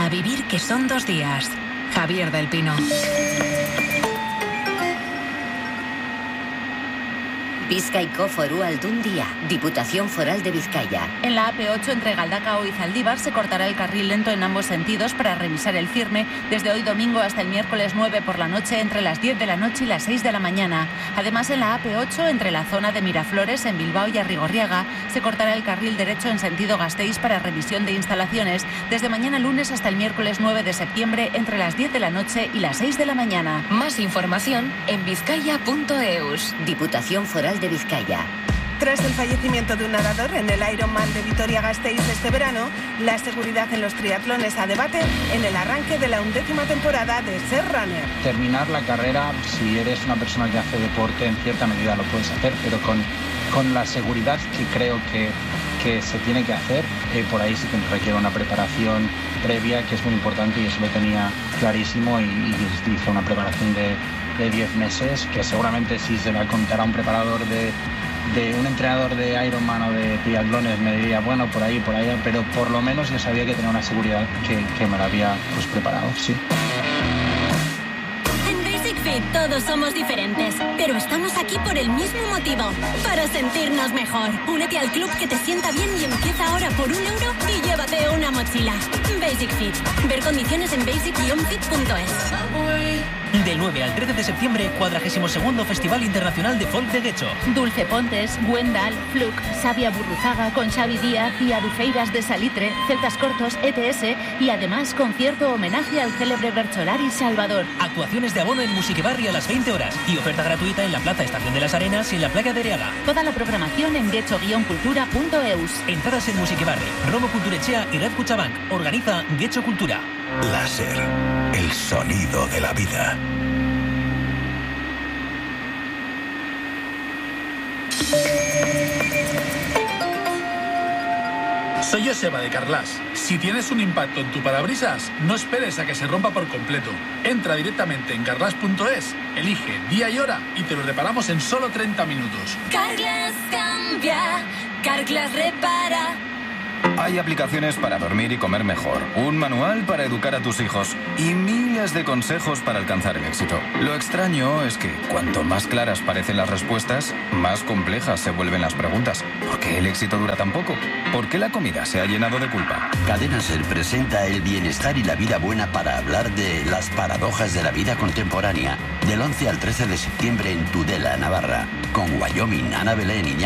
A vivir que son 2 días. Javier del Pino. Bizkaiko Foru Aldundia, Diputación Foral de Vizcaya. En la AP8 entre Galdakao y Zaldívar se cortará el carril lento en ambos sentidos para revisar el firme desde hoy domingo hasta el miércoles 9 por la noche entre las 10 de la noche y las 6 de la mañana. Además, en la AP8 entre la zona de Miraflores en Bilbao y Arrigorriaga se cortará el carril derecho en sentido Gasteiz para revisión de instalaciones desde mañana lunes hasta el miércoles 9 de septiembre entre las 10 de la noche y las 6 de la mañana. Más información en vizcaya.eus. Diputación Foral de Vizcaya. Tras el fallecimiento de un nadador en el Ironman de Vitoria-Gasteiz este verano, la seguridad en los triatlones a debate en el arranque de la 11ª temporada de Ser Runner. Terminar la carrera, si eres una persona que hace deporte, en cierta medida lo puedes hacer, pero con la seguridad que creo que se tiene que hacer, por ahí sí que requiere una preparación previa que es muy importante, y eso lo tenía clarísimo, y hice una preparación de 10 meses, que seguramente si se la contara a un preparador de un entrenador de Ironman o de triatlones me diría, bueno, por ahí, pero por lo menos yo sabía que tenía una seguridad que me la había preparado, sí. En Basic Fit todos somos diferentes, pero estamos aquí por el mismo motivo, para sentirnos mejor. Únete al club que te sienta bien y empieza ahora por €1 y llévate una mochila. Basic Fit. Ver condiciones en basic-fit.es. Del 9 al 13 de septiembre, 42º Festival Internacional de Folk de Guecho. Dulce Pontes, Gwendal, Fluc, Xavi Burruzaga con Xavi Díaz y Adufeiras de Salitre, Celtas Cortos, ETS y además concierto homenaje al célebre Bercholari Salvador. Actuaciones de abono en Musiquebarri a las 20 horas y oferta gratuita en la Plaza Estación de las Arenas y en la Playa de Eriaga. Toda la programación en guecho-cultura.eus. Entradas en Musiquebarri, Romo Culturechea y Red Cuchabank. Organiza Guecho Cultura. Láser, el sonido de la vida. Soy Joseba de Carglass. Si tienes un impacto en tu parabrisas, no esperes a que se rompa por completo. Entra directamente en carglass.es, elige día y hora y te lo reparamos en solo 30 minutos. Carglass cambia, Carglass repara. Hay aplicaciones para dormir y comer mejor, un manual para educar a tus hijos y miles de consejos para alcanzar el éxito. Lo extraño es que cuanto más claras parecen las respuestas, más complejas se vuelven las preguntas. ¿Por qué el éxito dura tan poco? ¿Por qué la comida se ha llenado de culpa? Cadena Ser presenta el bienestar y la vida buena para hablar de las paradojas de la vida contemporánea. Del 11 al 13 de septiembre en Tudela, Navarra, con Wyoming, Ana Belén y